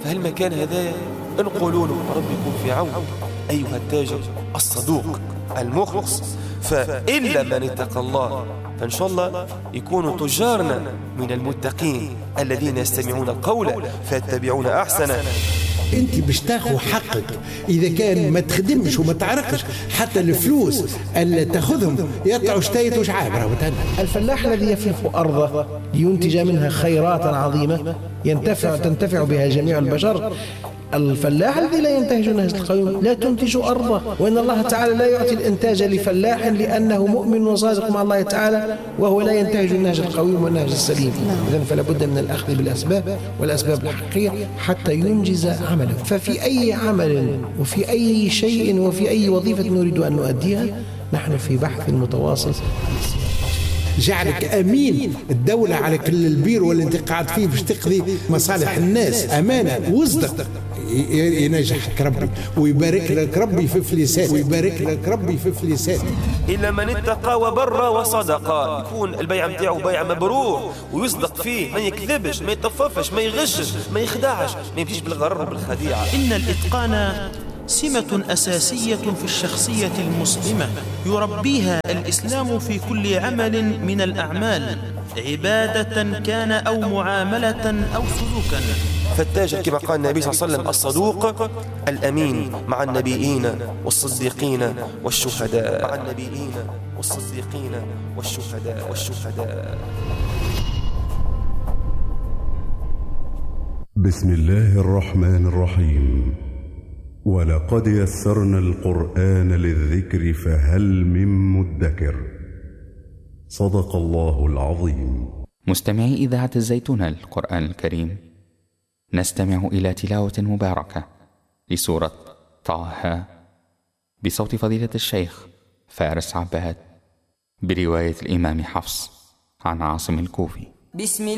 فهالمكان هذا نقولوا له ربي يكون في عون أيها التاجر الصدوق المخلص. فإلا من اتقى الله فإن شاء الله يكونوا تجارنا من المتقين الذين يستمعون القول فيتبعون أحسنه. انت باش تاخذ حقك اذا كان ما تخدمش وما تعرقش، حتى الفلوس اللي تاخذهم يطلعوا شتايت وش عابره. الفلاح الذي يفلح ارضه لينتج منها خيرات عظيمه تنتفع بها جميع البشر. الفلاح الذي لا ينتهج نهج القويم لا تنتج أرضه، وإن الله تعالى لا يعطي الإنتاج لفلاح لأنه مؤمن وصادق مع الله تعالى وهو لا ينتهج النهج القويم والنهج السليم. إذن فلا بد من الأخذ بالأسباب والأسباب الحقيقية حتى ينجز عمله. ففي أي عمل وفي أي شيء وفي أي وظيفة نريد أن نؤديها نحن في بحث متواصل. جعلك أمين الدولة على كل البير واللي انت قاعد فيه باش تقضي مصالح الناس أمانة وصدق. ينجحك ربي ويبارك لك ربي في فلسان ويبارك لك ربي في فلسان. إلا من اتقى وبر وصدق، يكون البيع متاعه بيع مبرور ويصدق فيه، ما يكذبش ما يطففش ما يغشش ما يخدعش ما يمشيش بالغرر وبالخديعة. إن الإتقان سمة أساسية في الشخصية المسلمة يربيها الإسلام في كل عمل من الأعمال، عبادة كان أو معاملة أو سلوكا. فالتاجر كما قال النبي صلى الله عليه وسلم الصدوق الأمين مع النبيين والصديقين والشهداء، مع النبيين والصديقين والشهداء. بسم الله الرحمن الرحيم. ولقد يسرنا القرآن للذكر فهل من مدكر. صدق الله العظيم. مستمعي إذاعة الزيتونة للقرآن الكريم، نستمع إلى تلاوة مباركة لسورة طه بصوت فضيلة الشيخ فارس عباد برواية الإمام حفص عن عاصم الكوفي.